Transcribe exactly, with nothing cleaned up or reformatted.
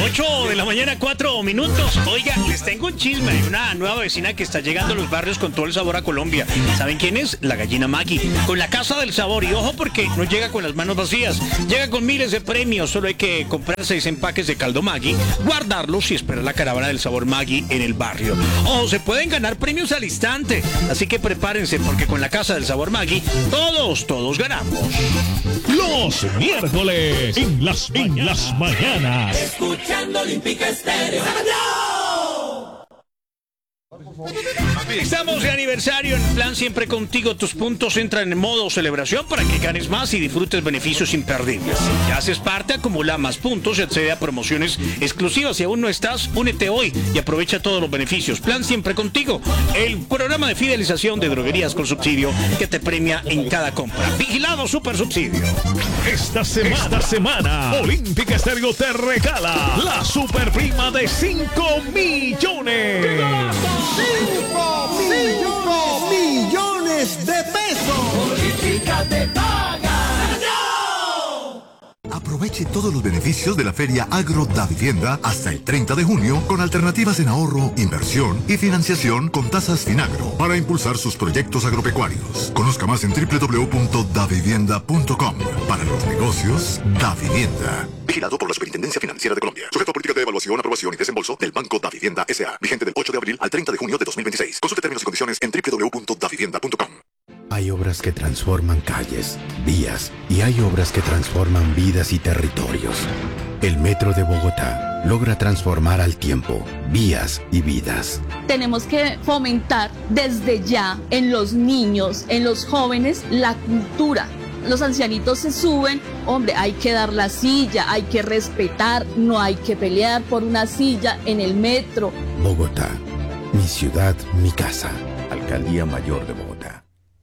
ocho de la mañana, cuatro minutos. Oiga, les tengo un chisme. Hay una nueva vecina que está llegando a los barrios con todo el sabor a Colombia. ¿Saben quién es? La gallina Maggie, con la Casa del Sabor. Y ojo, porque no llega con las manos vacías. Llega con miles de premios. Solo hay que comprar seis empaques de caldo Maggie, guardarlos y esperar la caravana del sabor Maggie en el barrio. O se pueden ganar premios al instante. Así que prepárense, porque con la Casa del Sabor Maggie, todos, todos ganamos. Los miércoles en las, en las mañanas. Escuchando Olímpica Estéreo. Estamos de aniversario en Plan Siempre Contigo. Tus puntos entran en modo celebración para que ganes más y disfrutes beneficios imperdibles. Si ya haces parte, acumula más puntos y accede a promociones exclusivas. Si aún no estás, únete hoy y aprovecha todos los beneficios. Plan Siempre Contigo, el programa de fidelización de droguerías con subsidio que te premia en cada compra. Vigilado Super Subsidio. Esta semana, Esta semana Olímpica Estéreo te regala la super prima de cinco millones. ¡Cinco millones de pesos! Olímpica te paga. Aproveche todos los beneficios de la Feria Agro Da Vivienda hasta el treinta de junio con alternativas en ahorro, inversión y financiación con tasas Finagro para impulsar sus proyectos agropecuarios. Conozca más en doble u doble u doble u punto da vivienda punto com. Para los negocios, Da Vivienda. Vigilado por la Superintendencia Financiera de Colombia. Sujeto a política de evaluación, aprobación y desembolso del Banco Da Vivienda S A. Vigente del ocho de abril al treinta de junio de dos mil veintiséis. Consulte términos y condiciones en doble u doble u doble u punto da vivienda punto com. Hay obras que transforman calles, vías, y hay obras que transforman vidas y territorios. El Metro de Bogotá logra transformar al tiempo, vías y vidas. Tenemos que fomentar desde ya en los niños, en los jóvenes, la cultura. Los ancianitos se suben, hombre, hay que dar la silla, hay que respetar, no hay que pelear por una silla en el metro. Bogotá, mi ciudad, mi casa. Alcaldía Mayor de Bogotá.